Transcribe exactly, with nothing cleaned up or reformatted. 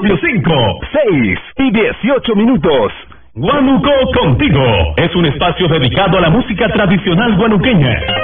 W cinco, seis y dieciocho minutos. Huánuco Contigo es un espacio dedicado a la música tradicional huanuqueña.